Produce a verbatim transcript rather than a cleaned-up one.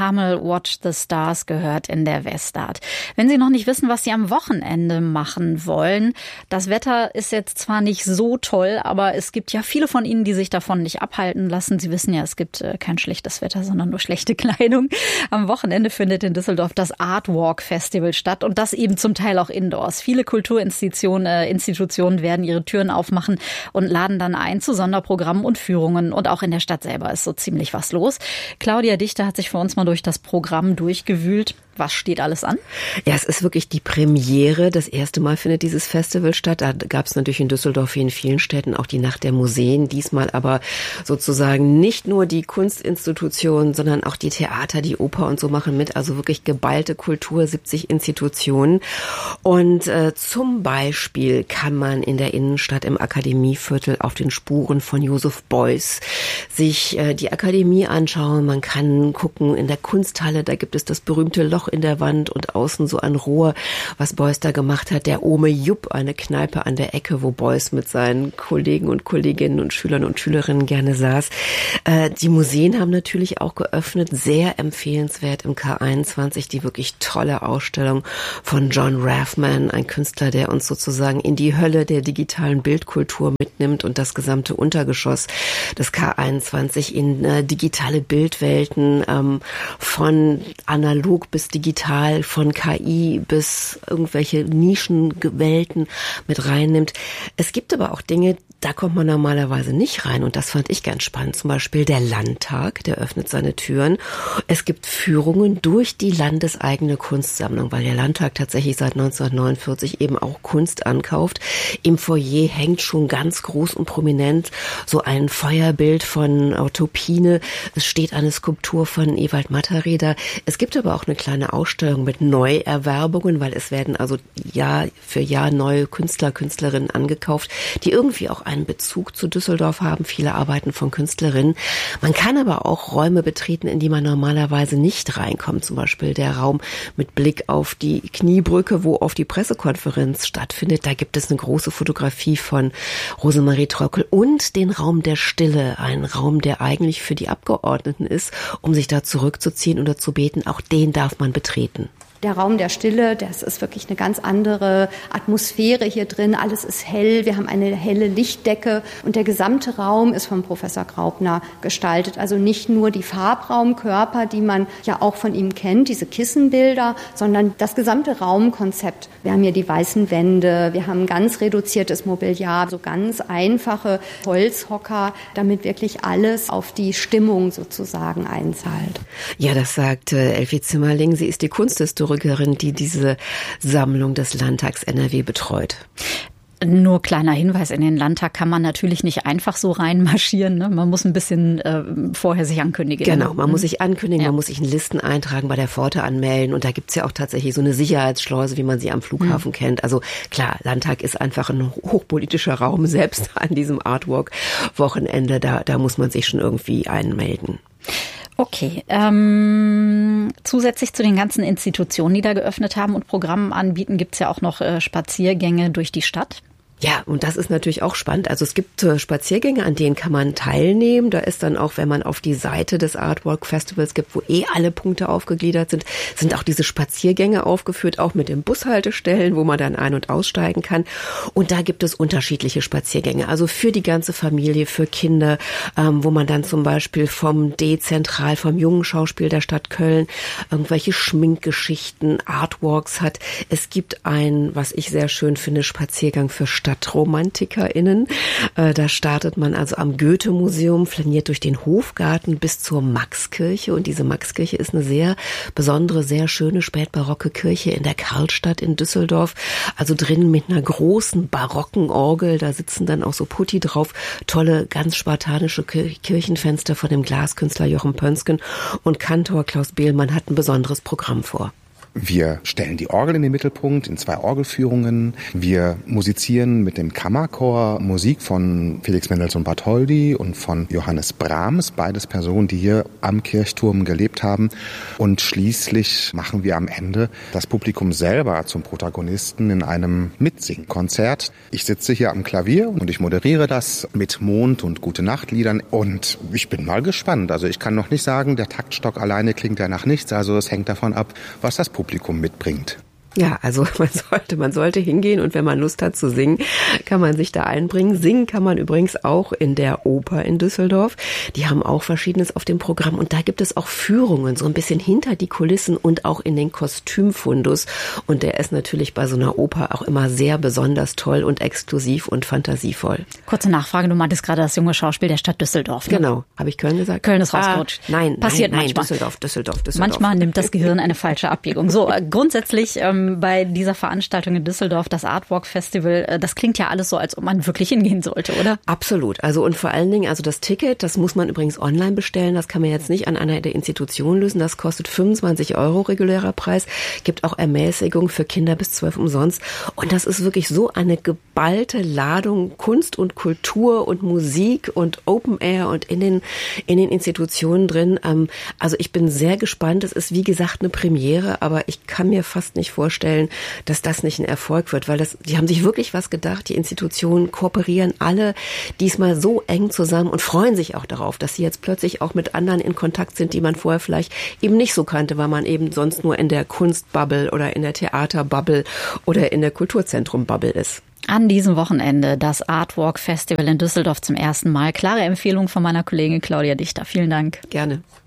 Hamel, Watch the Stars gehört in der Westart. Wenn Sie noch nicht wissen, was Sie am Wochenende machen wollen, das Wetter ist jetzt zwar nicht so toll, aber es gibt ja viele von Ihnen, die sich davon nicht abhalten lassen. Sie wissen ja, es gibt kein schlechtes Wetter, sondern nur schlechte Kleidung. Am Wochenende findet in Düsseldorf das Art Walk Festival statt und das eben zum Teil auch indoors. Viele Kulturinstitutionen äh, Institutionen werden ihre Türen aufmachen und laden dann ein zu Sonderprogrammen und Führungen. Und auch in der Stadt selber ist so ziemlich was los. Claudia Dichter hat sich für uns mal durch das Programm durchgewühlt. Was steht alles an? Ja, es ist wirklich die Premiere. Das erste Mal findet dieses Festival statt. Da gab es natürlich in Düsseldorf wie in vielen Städten auch die Nacht der Museen. Diesmal aber sozusagen nicht nur die Kunstinstitutionen, sondern auch die Theater, die Oper und so machen mit. Also wirklich geballte Kultur, siebzig Institutionen. Und äh, zum Beispiel kann man in der Innenstadt im Akademieviertel auf den Spuren von Joseph Beuys sich äh, die Akademie anschauen. Man kann gucken in der Kunsthalle, da gibt es das berühmte Loch in der Wand und außen so ein Rohr, was Beuys da gemacht hat. Der Ome Jupp, eine Kneipe an der Ecke, wo Beuys mit seinen Kollegen und Kolleginnen und Schülern und Schülerinnen gerne saß. Äh, die Museen haben natürlich auch geöffnet, sehr empfehlenswert im K einundzwanzig, die wirklich tolle Ausstellung von John Rathman, ein Künstler, der uns sozusagen in die Hölle der digitalen Bildkultur mitnimmt und das gesamte Untergeschoss des K einundzwanzig in äh, digitale Bildwelten, ähm, von analog bis digital, von K I bis irgendwelche Nischenwelten mit reinnimmt. Es gibt aber auch Dinge, da kommt man normalerweise nicht rein und das fand ich ganz spannend. Zum Beispiel der Landtag, der öffnet seine Türen. Es gibt Führungen durch die landeseigene Kunstsammlung, weil der Landtag tatsächlich seit neunzehnhundertneunundvierzig eben auch Kunst ankauft. Im Foyer hängt schon ganz groß und prominent so ein Feuerbild von Utopine. Es steht eine Skulptur von Ewald Mattereder. Es gibt aber auch eine kleine Ausstellung mit Neuerwerbungen, weil es werden also Jahr für Jahr neue Künstler, Künstlerinnen angekauft, die irgendwie auch einen Bezug zu Düsseldorf haben. Viele Arbeiten von Künstlerinnen. Man kann aber auch Räume betreten, in die man normalerweise nicht reinkommt. Zum Beispiel der Raum mit Blick auf die Kniebrücke, wo auf die Pressekonferenz stattfindet. Da gibt es eine große Fotografie von Rosemarie Tröckel und den Raum der Stille. Ein Raum, der eigentlich für die Abgeordneten ist, um sich da zurückzuziehen oder zu beten. Auch den darf man betreten. Der Raum der Stille, das ist wirklich eine ganz andere Atmosphäre hier drin. Alles ist hell, wir haben eine helle Lichtdecke und der gesamte Raum ist von Professor Graupner gestaltet. Also nicht nur die Farbraumkörper, die man ja auch von ihm kennt, diese Kissenbilder, sondern das gesamte Raumkonzept. Wir haben hier die weißen Wände, wir haben ganz reduziertes Mobiliar, so ganz einfache Holzhocker, damit wirklich alles auf die Stimmung sozusagen einzahlt. Ja, das sagt äh, Elfie Zimmerling. Sie ist die Kunsthistorikerin, die diese Sammlung des Landtags N R W betreut. Nur kleiner Hinweis, in den Landtag kann man natürlich nicht einfach so reinmarschieren. Ne? Man muss ein bisschen äh, vorher sich ankündigen. Genau, man muss sich ankündigen, ja. Man muss sich in Listen eintragen, bei der Pforte anmelden. Und da gibt's ja auch tatsächlich so eine Sicherheitsschleuse, wie man sie am Flughafen mhm. kennt. Also klar, Landtag ist einfach ein hochpolitischer Raum, selbst an diesem Artwalk-Wochenende. Da, da muss man sich schon irgendwie einmelden. Okay, ähm, zusätzlich zu den ganzen Institutionen, die da geöffnet haben und Programme anbieten, gibt's ja auch noch äh, Spaziergänge durch die Stadt. Ja, und das ist natürlich auch spannend. Also es gibt äh, Spaziergänge, an denen kann man teilnehmen. Da ist dann auch, wenn man auf die Seite des Artwalk Festivals gibt, wo eh alle Punkte aufgegliedert sind, sind auch diese Spaziergänge aufgeführt, auch mit den Bushaltestellen, wo man dann ein- und aussteigen kann. Und da gibt es unterschiedliche Spaziergänge, also für die ganze Familie, für Kinder, ähm, wo man dann zum Beispiel vom D-Zentral, vom Jungen Schauspiel der Stadt Köln, irgendwelche Schminkgeschichten, Artwalks hat. Es gibt ein, was ich sehr schön finde, Spaziergang für Stadt StadtromantikerInnen. Da startet man also am Goethe-Museum, flaniert durch den Hofgarten bis zur Maxkirche. Und diese Maxkirche ist eine sehr besondere, sehr schöne spätbarocke Kirche in der Karlstadt in Düsseldorf. Also drinnen mit einer großen barocken Orgel. Da sitzen dann auch so Putti drauf. Tolle, ganz spartanische Kirchenfenster von dem Glaskünstler Jochen Pönsken. Und Kantor Klaus Behlmann hat ein besonderes Programm vor. Wir stellen die Orgel in den Mittelpunkt in zwei Orgelführungen. Wir musizieren mit dem Kammerchor Musik von Felix Mendelssohn Bartholdy und von Johannes Brahms, beides Personen, die hier am Kirchturm gelebt haben. Und schließlich machen wir am Ende das Publikum selber zum Protagonisten in einem Mitsingkonzert. Ich sitze hier am Klavier und ich moderiere das mit Mond- und Gute-Nacht-Liedern und ich bin mal gespannt. Also ich kann noch nicht sagen, der Taktstock alleine klingt ja nach nichts, also es hängt davon ab, was das Publikum mitbringt. Ja, also man sollte, man sollte hingehen und wenn man Lust hat zu singen, kann man sich da einbringen. Singen kann man übrigens auch in der Oper in Düsseldorf. Die haben auch Verschiedenes auf dem Programm und da gibt es auch Führungen, so ein bisschen hinter die Kulissen und auch in den Kostümfundus. Und der ist natürlich bei so einer Oper auch immer sehr besonders toll und exklusiv und fantasievoll. Kurze Nachfrage, du meintest gerade das junge Schauspiel der Stadt Düsseldorf. Ne? Genau. Habe ich Köln gesagt? Köln ist rausgerutscht. Ah, nein, Passiert nein, nein, manchmal. Düsseldorf, Düsseldorf, Düsseldorf. Manchmal nimmt das Gehirn eine falsche Abbiegung. So, äh, grundsätzlich ähm, bei dieser Veranstaltung in Düsseldorf, das Artwalk Festival, äh, das klingt ja alles so, als ob man wirklich hingehen sollte, oder? Absolut. Also und vor allen Dingen, also das Ticket, das muss man übrigens online bestellen. Das kann man jetzt nicht an einer der Institutionen lösen. Das kostet fünfundzwanzig Euro regulärer Preis. Gibt auch Ermäßigung für Kinder bis zwölf umsonst. Und das ist wirklich so eine geballte Ladung Kunst und Kultur und Musik und Open Air und in den in den Institutionen drin. Also ich bin sehr gespannt. Es ist wie gesagt eine Premiere, aber ich kann mir fast nicht vorstellen, dass das nicht ein Erfolg wird, weil das, die haben sich wirklich was gedacht. Die Institutionen kooperieren alle diesmal so eng zusammen und freuen sich auch darauf, dass sie jetzt plötzlich auch mit anderen in Kontakt sind, die man vorher vielleicht eben nicht so kannte, weil man eben sonst nur in der Kunstbubble oder in der Theaterbubble oder in der Kulturzentrumbubble ist. An diesem Wochenende das Artwalk Festival in Düsseldorf zum ersten Mal. Klare Empfehlung von meiner Kollegin Claudia Dichter. Vielen Dank. Gerne.